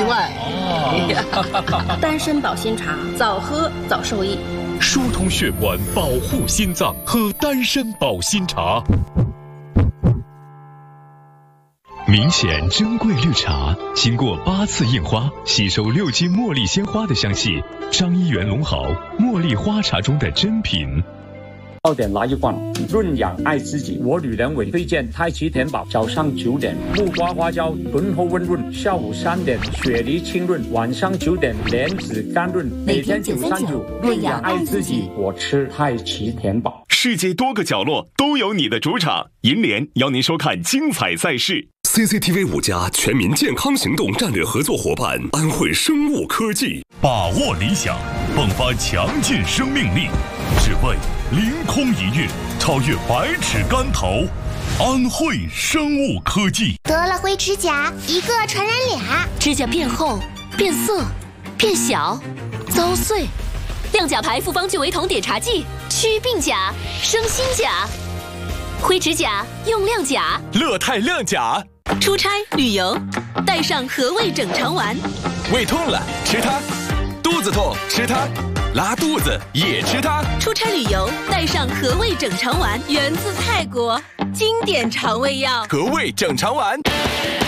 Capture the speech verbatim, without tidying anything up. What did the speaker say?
外。 哦， 丹参保心茶，早喝早受益。 疏通血管，保护心脏，喝丹参保心茶。 明显珍贵绿茶，经过八次印花，吸收六斤茉莉鲜花的香气。张一元龙好，茉莉花茶中的珍品。 早点来一罐，润养爱自己。我女人为推荐太极田宝，早上九点木瓜花椒醇厚温润，下午三点雪梨清润，晚上九点莲子甘润。每天九三九，润养爱自己。我吃太极田宝。 世界多个角落都有你的主场，银联邀您收看精彩赛事。 C C T V 五家全民健康行动战略合作伙伴安慧生物科技， 把握理想，迸发强劲生命力，只为凌空一跃，超越百尺竿头。安慧生物科技。 得了灰指甲，一个传染俩， 指甲变厚、变色、变小、遭碎。亮甲牌复方聚维酮碘茶剂，祛病甲，生新甲。灰指甲用亮甲， 乐泰亮甲。 出差旅游，带上和味整肠丸。 胃痛了吃它，肚子痛吃它，拉肚子也吃它。 出差旅游带上和味整肠丸，源自泰国，经典肠胃药。 和味整肠丸。